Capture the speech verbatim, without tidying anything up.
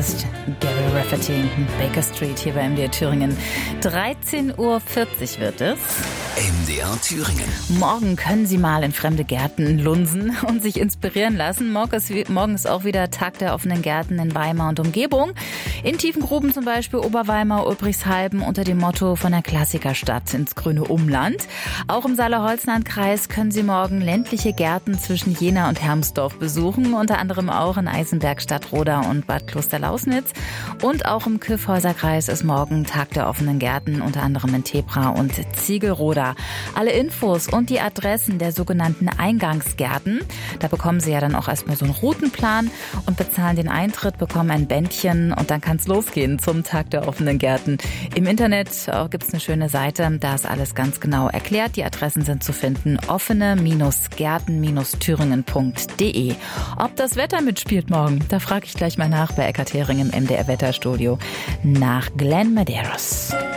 ist Gary Rafferty, Baker Street hier bei M D R Thüringen. dreizehn Uhr vierzig wird es. M D R Thüringen. Morgen können Sie mal in fremde Gärten lunsen und sich inspirieren lassen. Morgen ist, morgen ist auch wieder Tag der offenen Gärten in Weimar und Umgebung. In Tiefengruben zum Beispiel Oberweimar, Ulbrichshalben unter dem Motto von der Klassikerstadt ins grüne Umland. Auch im Saale-Holzland-Kreis können Sie morgen ländliche Gärten zwischen Jena und Hermsdorf besuchen. Unter anderem auch in Eisenberg, Stadtroda und Bad Klosterlausnitz. Und auch im Kyffhäuser-Kreis ist morgen Tag der offenen Gärten, unter anderem in Tebra und Ziegelroda. Alle Infos und die Adressen der sogenannten Eingangsgärten, da bekommen Sie ja dann auch erstmal so einen Routenplan und bezahlen den Eintritt, bekommen ein Bändchen und dann kann es losgehen zum Tag der offenen Gärten. Im Internet gibt es eine schöne Seite, da ist alles ganz genau erklärt. Die Adressen sind zu finden, offene Gärten Thüringen punkt de. Ob das Wetter mitspielt morgen, da frage ich gleich mal nach bei Eckart Hering im M D R Wetterstudio nach Glenn Medeiros.